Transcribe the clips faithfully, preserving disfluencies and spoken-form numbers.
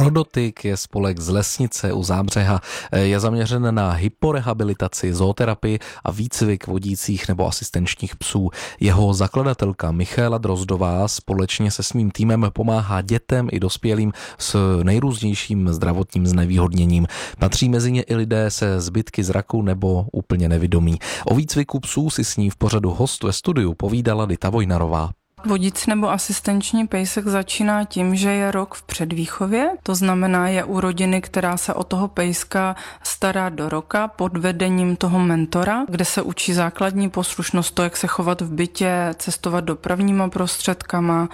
Rodotyk je spolek z Lesnice u Zábřeha. Je zaměřen na hyporehabilitaci, zooterapii a výcvik vodících nebo asistenčních psů. Jeho zakladatelka Michaela Drozdová společně se svým týmem pomáhá dětem i dospělým s nejrůznějším zdravotním znevýhodněním. Patří mezi ně i lidé se zbytky zraku nebo úplně nevidomí. O výcviku psů si s ní v pořadu Host ve studiu povídala Dita Vojnarová. Vodící nebo asistenční pejsek začíná tím, že je rok v předvýchově, to znamená je u rodiny, která se o toho pejska stará do roka pod vedením toho mentora, kde se učí základní poslušnost, to, jak se chovat v bytě, cestovat dopravníma prostředkama,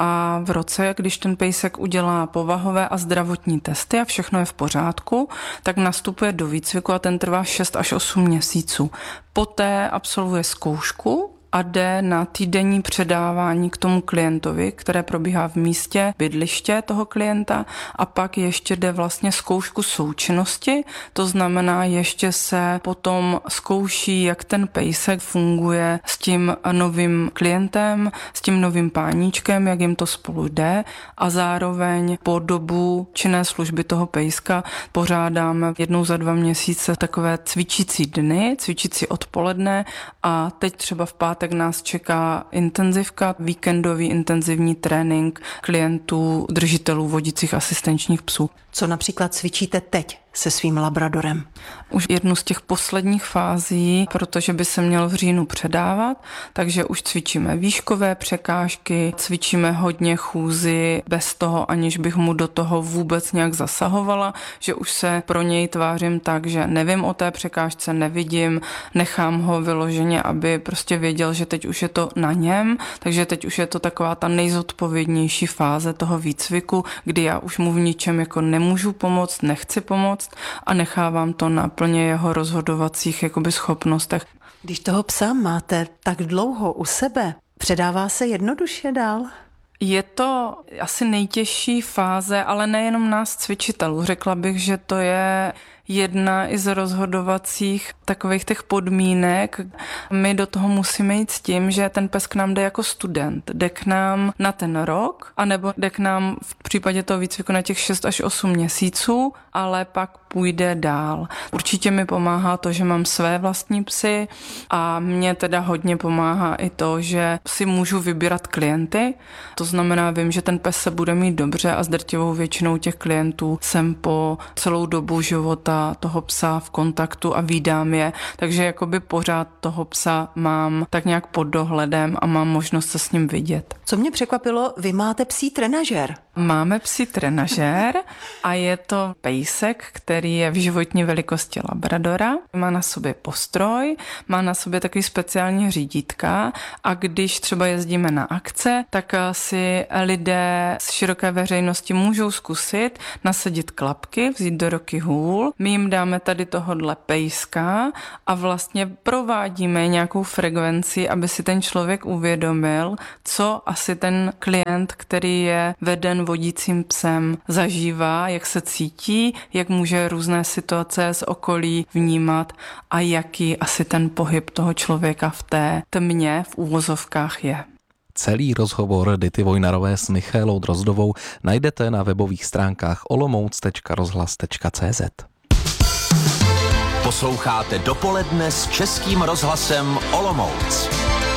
a v roce, když ten pejsek udělá povahové a zdravotní testy a všechno je v pořádku, tak nastupuje do výcviku a ten trvá šest až osm měsíců. Poté absolvuje zkoušku a jde na týdenní předávání k tomu klientovi, které probíhá v místě bydliště toho klienta, a pak ještě jde vlastně zkoušku součinnosti, to znamená ještě se potom zkouší, jak ten pejsek funguje s tím novým klientem, s tím novým páníčkem, jak jim to spolu jde, a zároveň po dobu činné služby toho pejska pořádáme jednou za dva měsíce takové cvičící dny, cvičící odpoledne, a teď třeba v pátek tak nás čeká intenzivka, víkendový intenzivní trénink klientů, držitelů vodících asistenčních psů. Co například cvičíte teď se svým labradorem? Už jednu z těch posledních fází, protože by se měl v říjnu předávat, takže už cvičíme výškové překážky, cvičíme hodně chůzi bez toho, aniž bych mu do toho vůbec nějak zasahovala, že už se pro něj tvářím tak, že nevím o té překážce, nevidím, nechám ho vyloženě, aby prostě věděl, že teď už je to na něm, takže teď už je to taková ta nejzodpovědnější fáze toho výcviku, kdy já už mu v ničem jako nemůžu pomoct, nechci pomoct a nechávám to na plně jeho rozhodovacích jakoby schopnostech. Když toho psa máte tak dlouho u sebe, předává se jednoduše dál? Je to asi nejtěžší fáze, ale nejenom nás cvičitelů. Řekla bych, že to je jedna i z rozhodovacích takových těch podmínek. My do toho musíme jít s tím, že ten pes k nám jde jako student. Jde k nám na ten rok, anebo jde k nám v případě toho výcviku na těch šest až osm měsíců, ale pak půjde dál. Určitě mi pomáhá to, že mám své vlastní psy, a mě teda hodně pomáhá i to, že si můžu vybírat klienty. To znamená, vím, že ten pes se bude mít dobře, a s drtivou většinou těch klientů jsem po celou dobu života toho psa v kontaktu a vídám je, takže jakoby pořád toho psa mám tak nějak pod dohledem a mám možnost se s ním vidět. Co mě překvapilo, vy máte psí trenažér. Máme psí trenažér a je to pejsek, který je v životní velikosti labradora. Má na sobě postroj, má na sobě takový speciální řídítka, a když třeba jezdíme na akce, tak si lidé z široké veřejnosti můžou zkusit nasadit klapky, vzít do ruky hůl. My jim dáme tady tohodle pejska a vlastně provádíme nějakou frekvenci, aby si ten člověk uvědomil, co asi ten klient, který je veden vodícím psem, zažívá, jak se cítí, jak může různé situace z okolí vnímat a jaký asi ten pohyb toho člověka v té tmě v úvozovkách je. Celý rozhovor Dity Vojnarové s Michaelou Drozdovou najdete na webových stránkách olomouc tečka rozhlas tečka cé zet. Posloucháte Dopoledne s Českým rozhlasem Olomouc.